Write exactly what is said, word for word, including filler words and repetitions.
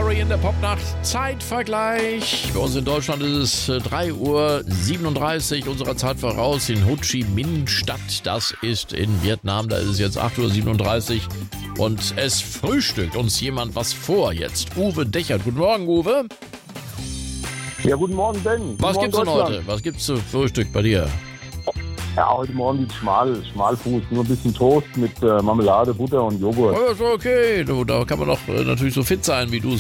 Story in der Popnacht. Zeitvergleich. Bei uns in Deutschland ist es drei Uhr siebenunddreißig unserer Zeit voraus in Ho Chi Minh Stadt. Das ist in Vietnam. Da ist es jetzt acht Uhr siebenunddreißig und es frühstückt uns jemand was vor jetzt. Uwe Dechert. Guten Morgen, Uwe. Ja, guten Morgen, Ben. Guten Was Morgen, gibt's denn Deutschland. heute? Was gibt's zu Frühstück bei dir? Ja, heute Morgen gibt's schmal, Schmalfuß. Nur ein bisschen Toast mit äh, Marmelade, Butter und Joghurt. Oh, ist okay. Du, da kann man doch äh, natürlich so fit sein, wie du es